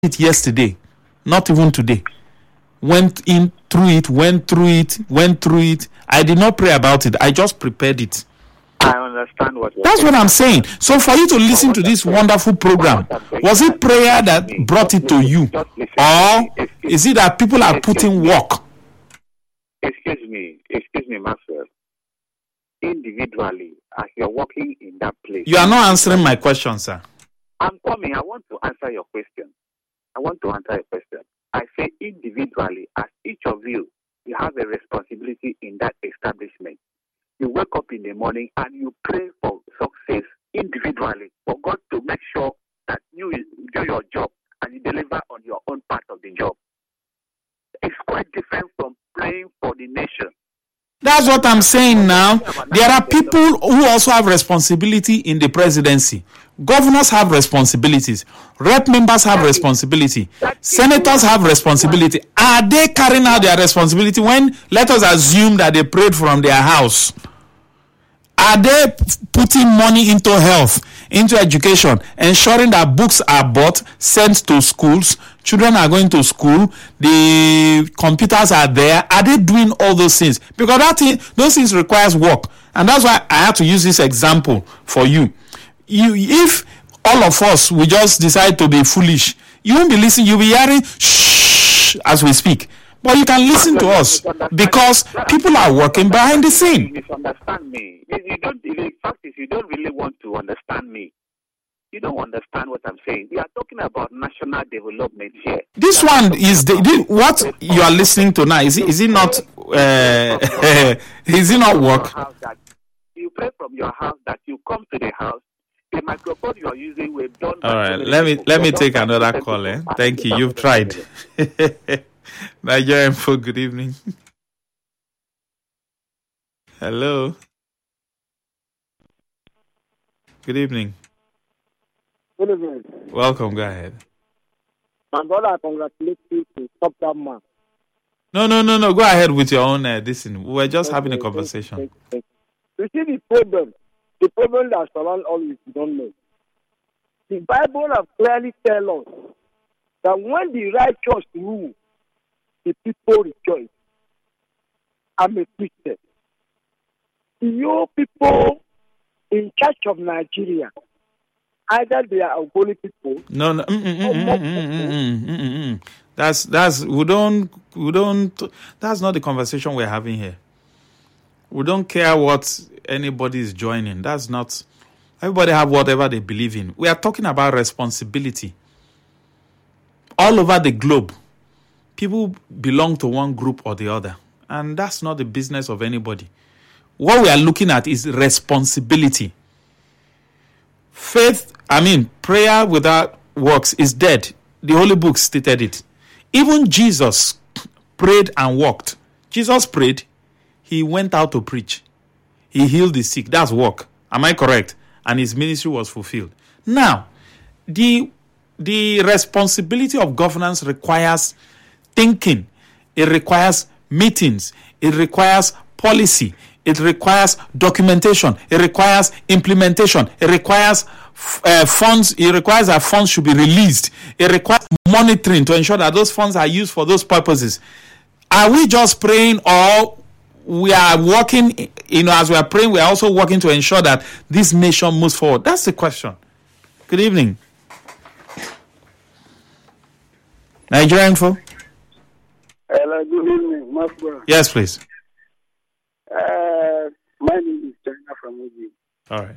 it yesterday, not even today. Went through it. I did not pray about it. I just prepared it. I understand what you're That's saying. what I'm saying. So for you to listen to this wonderful program, was it prayer that brought it to you? Or is it that people are putting work? Excuse me, Maxwell. Individually, as you're working in that place. You are not answering my question, sir. I'm coming. I want to answer your question. I say individually, as each of you, you have a responsibility in that establishment. You wake up in the morning and you pray for success individually, for God to make sure that you do your job and you deliver on your own part of the job. It's quite different from praying for the nation. That's what I'm saying now. There are people who also have responsibility in the presidency. Governors have responsibilities. Rep members have responsibility. Senators have responsibility. Are they carrying out their responsibility when, let us assume that they prayed from their house? Are they putting money into health, into education, ensuring that books are bought, sent to schools, children are going to school, the computers are there? Are they doing all those things? Because those things requires work. And that's why I have to use this example for you. If all of us we just decide to be foolish, you won't be listening. You'll be hearing shh as we speak. But you can listen to us because people are working behind the scene. You misunderstand me. The fact is, you don't really want to understand me. You don't understand what I'm saying. We are talking about national development here. This one is what you are listening to now. Is it not? Is it not work? You pray from your house that you come to the house. The microphone you are using will done. All right. Let me take another call. Thank you. You've tried. Nigerian folk, good evening. Hello. Good evening. Good evening. Welcome, go ahead. My brother, I congratulate you to stop that man. No. Go ahead with your own listen. We were just having a conversation. You see the problem that surrounds all this, you don't know. The Bible has clearly tell us that when the righteous rule, the people rejoice. I'm a Christian. You people in charge of Nigeria, either they are holy people. No. That's we don't. That's not the conversation we're having here. We don't care what anybody is joining. That's not. Everybody have whatever they believe in. We are talking about responsibility. All over the globe, people belong to one group or the other, and that's not the business of anybody. What we are looking at is responsibility. Prayer without works is dead. The Holy Book stated it. Even Jesus prayed and walked. Jesus prayed, he went out to preach. He healed the sick. That's work. Am I correct? And his ministry was fulfilled. Now, the responsibility of governance requires thinking. It requires meetings. It requires policy. It requires documentation. It requires implementation. It requires funds. It requires that funds should be released. It requires monitoring to ensure that those funds are used for those purposes. Are we just praying, or we are working, as we are praying, we are also working to ensure that this nation moves forward? That's the question. Good evening. Nigerian info. Hello, good evening, Maxwell. Yes, please. My name is China from Uji. All right.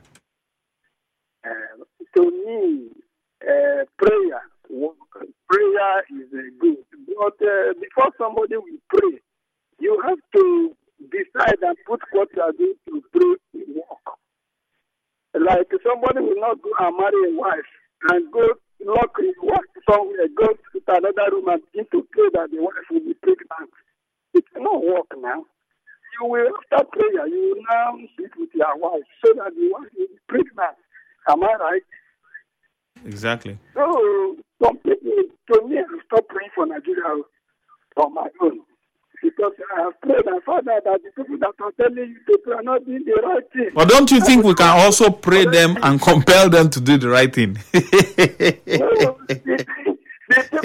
To me, prayer is good. But before somebody will pray, you have to decide and put what you are going to pray in work. Like somebody will not go and marry a wife and go lock his wife somewhere, go to another room and begin to pray that the wife will be pregnant. It will not work now. You will, after prayer, you will now sit with your wife so that the wife will be pregnant. Am I right? Exactly. So, some people, to me, I stop praying for Nigeria on my own. Because I have prayed and found out that the people that are telling you to pray are not doing the right thing. But don't you think we can also pray them and compel them to do the right thing? The